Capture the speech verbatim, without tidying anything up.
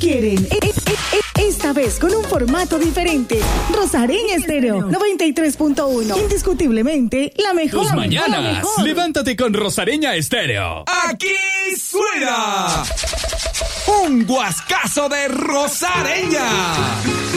quieren. E- e- e- esta vez con un formato diferente. Rosareña Estéreo noventa y tres punto uno. Indiscutiblemente la mejor. Tus mañanas. La mejor. Levántate con Rosareña Estéreo. Aquí suena un guascazo de Rosareña.